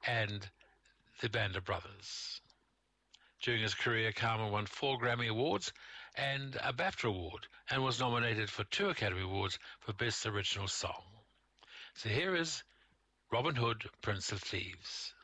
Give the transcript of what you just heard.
and the Band of Brothers. During his career, Carmen won 4 Grammy Awards and a BAFTA Award, and was nominated for 2 Academy Awards for Best Original Song. So here is Robin Hood, Prince of Thieves.